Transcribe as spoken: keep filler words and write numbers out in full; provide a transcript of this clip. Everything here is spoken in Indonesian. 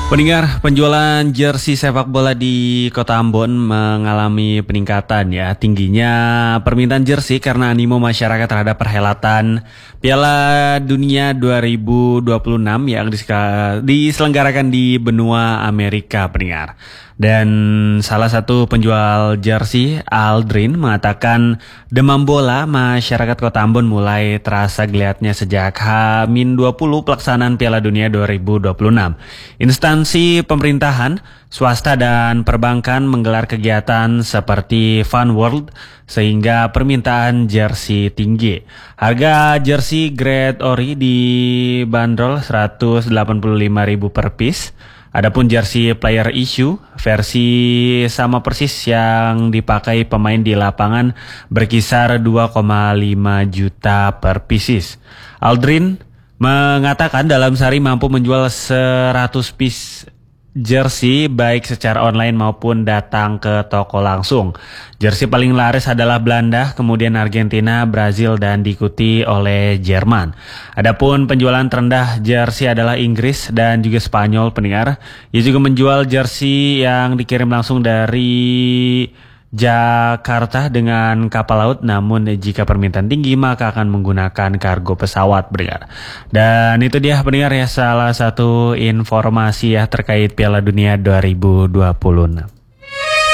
Pendengar, penjualan jersey sepak bola di Kota Ambon mengalami peningkatan ya. Tingginya permintaan jersey karena animo masyarakat terhadap perhelatan Piala Dunia dua ribu dua puluh enam yang diselenggarakan di benua Amerika, pendengar. Dan salah satu penjual jersey, Aldrin, mengatakan demam bola masyarakat Kota Ambon mulai terasa geliatnya sejak H dua puluh pelaksanaan Piala Dunia dua ribu dua puluh enam. Instansi pemerintahan, swasta dan perbankan menggelar kegiatan seperti Fun World sehingga permintaan jersey tinggi. Harga jersey grade ori dibanderol seratus delapan puluh lima ribu per piece. Adapun jersey player issue versi sama persis yang dipakai pemain di lapangan berkisar dua koma lima juta per pieces. Aldrin mengatakan dalam sehari mampu menjual seratus piece jersey baik secara online maupun datang ke toko langsung. Jersey paling laris adalah Belanda, kemudian Argentina, Brazil dan diikuti oleh Jerman. Adapun penjualan terendah jersey adalah Inggris dan juga Spanyol, pendengar. Ia juga menjual jersey yang dikirim langsung dari Jakarta dengan kapal laut, namun jika permintaan tinggi maka akan menggunakan kargo pesawat, pendengar. Dan itu dia, pendengar, ya, salah satu informasi ya terkait Piala Dunia dua ribu dua puluh enam.